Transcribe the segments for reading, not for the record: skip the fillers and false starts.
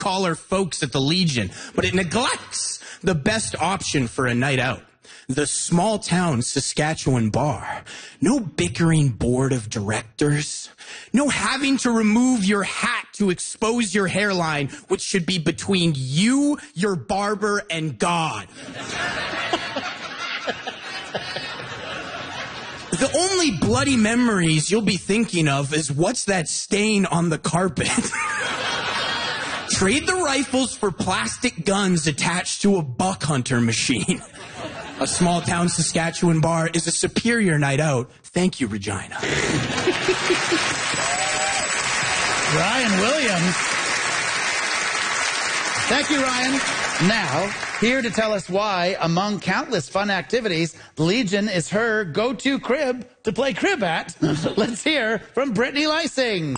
white-collar folks at the Legion, but it neglects the best option for a night out. The small-town Saskatchewan bar. No bickering board of directors. No having to remove your hat to expose your hairline, which should be between you, your barber, and God. The only bloody memories you'll be thinking of is what's that stain on the carpet. Trade the rifles for plastic guns attached to a buck hunter machine. A small-town Saskatchewan bar is a superior night out. Thank you, Regina. Ryan Williams. Thank you, Ryan. Now, here to tell us why, among countless fun activities, the Legion is her go-to crib to play crib at. Let's hear from Brittany Lysing.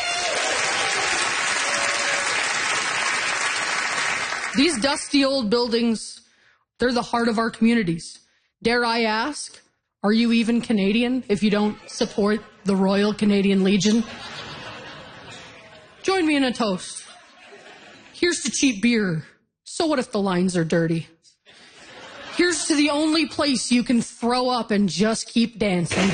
These dusty old buildings, they're the heart of our communities. Dare I ask, are you even Canadian if you don't support the Royal Canadian Legion? Join me in a toast. Here's to cheap beer. So what if the lines are dirty? Here's to the only place you can throw up and just keep dancing.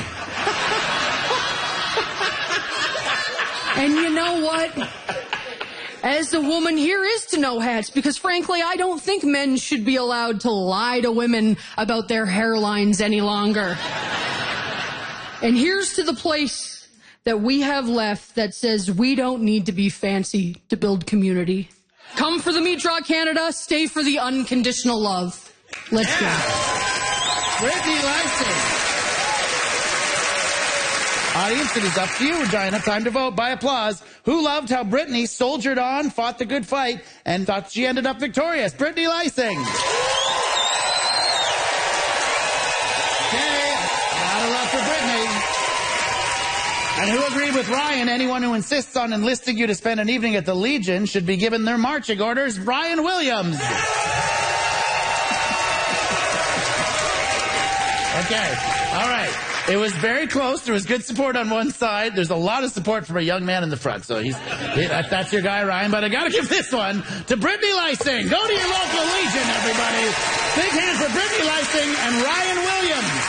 And you know what? As a woman, here is to no hats, because frankly, I don't think men should be allowed to lie to women about their hairlines any longer. And here's to the place that we have left that says we don't need to be fancy to build community. Come for the Meat Draw Canada, stay for the unconditional love. Let's go. Brittany Lysing. Audience, it is up to you, Regina. Time to vote by applause. Who loved how Brittany soldiered on, fought the good fight, and thought she ended up victorious? Brittany Lysing. Okay, gotta love for Brittany. And who agreed with Ryan? Anyone who insists on enlisting you to spend an evening at the Legion should be given their marching orders. Ryan Williams. Okay, all right. It was very close. There was good support on one side. There's a lot of support from a young man in the front. So that's your guy, Ryan. But I got to give this one to Brittany Lysing. Go to your local Legion, everybody. Big hand for Brittany Lysing and Ryan Williams.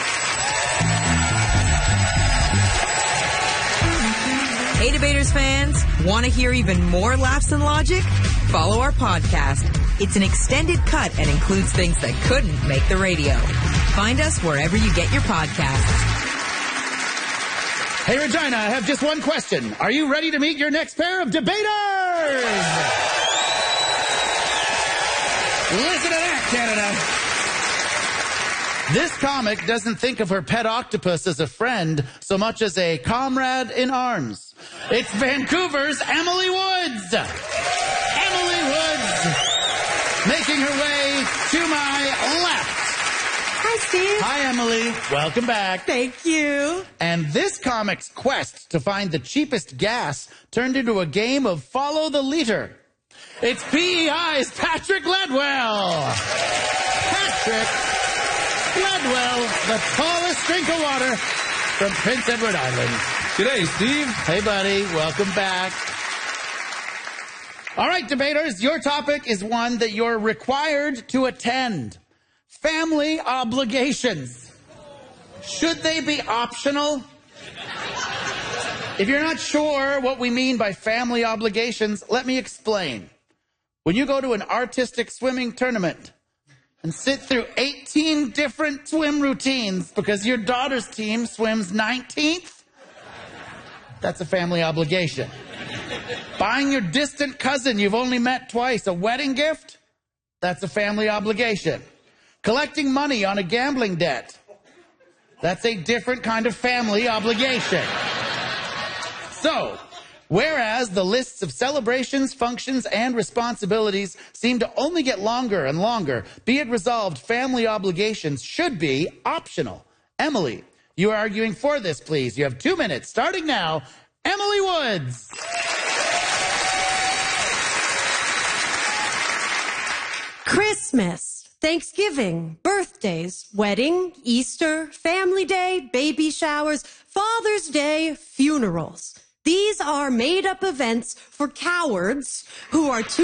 Hey, Debaters fans. Want to hear even more laughs and logic? Follow our podcast. It's an extended cut and includes things that couldn't make the radio. Find us wherever you get your podcasts. Hey, Regina, I have just one question. Are you ready to meet your next pair of debaters? Listen to that, Canada. This comic doesn't think of her pet octopus as a friend so much as a comrade in arms. It's Vancouver's Emily Woods. Emily Woods, making her way to my left. Hi, Steve. Hi, Emily. Welcome back. Thank you. And this comic's quest to find the cheapest gas turned into a game of follow the leader. It's PEI's Patrick Ledwell. Patrick Ledwell, the tallest drink of water from Prince Edward Island. G'day, Steve. Hey, buddy. Welcome back. All right, debaters, your topic is one that you're required to attend. Family obligations. Should they be optional? If you're not sure what we mean by family obligations, let me explain. When you go to an artistic swimming tournament and sit through 18 different swim routines because your daughter's team swims 19th, that's a family obligation. Buying your distant cousin you've only met twice a wedding gift, that's a family obligation. Collecting money on a gambling debt, that's a different kind of family obligation. So, whereas the lists of celebrations, functions, and responsibilities seem to only get longer and longer, be it resolved, family obligations should be optional. Emily, you are arguing for this, please. You have 2 minutes, starting now. Emily Woods. Christmas, Thanksgiving, birthdays, wedding, Easter, family day, baby showers, Father's Day, funerals. These are made-up events for cowards who are too